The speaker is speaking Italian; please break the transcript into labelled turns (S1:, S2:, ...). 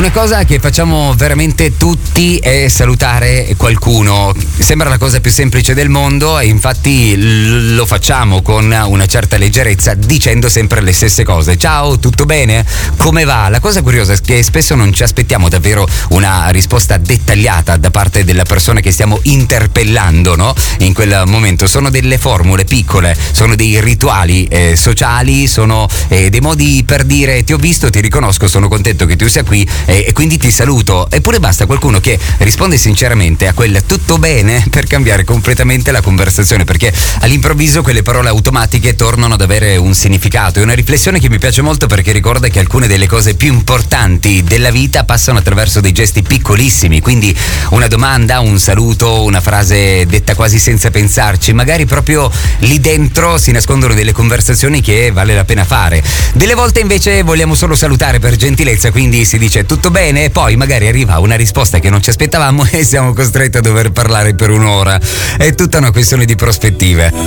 S1: Una cosa che facciamo veramente tutti è salutare qualcuno. Sembra la cosa più semplice del mondo e infatti lo facciamo con una certa leggerezza dicendo sempre le stesse cose. Ciao, tutto bene? Come va? La cosa curiosa è che spesso non ci aspettiamo davvero una risposta dettagliata da parte della persona che stiamo interpellando, no? In quel momento sono delle formule piccole, sono dei rituali sociali, sono dei modi per dire ti ho visto, ti riconosco, sono contento che tu sia qui e quindi ti saluto. Eppure basta qualcuno che risponde sinceramente a quel tutto bene per cambiare completamente la conversazione, perché all'improvviso quelle parole automatiche tornano ad avere un significato. È una riflessione che mi piace molto perché ricorda che alcune delle cose più importanti della vita passano attraverso dei gesti piccolissimi, quindi una domanda, un saluto, una frase detta quasi senza pensarci, magari proprio lì dentro si nascondono delle conversazioni che vale la pena fare. Delle volte invece vogliamo solo salutare per gentilezza, quindi si dice tutto bene e poi magari arriva una risposta che non ci aspettavamo e siamo costretti a dover parlare per un'ora. È tutta una questione di prospettive.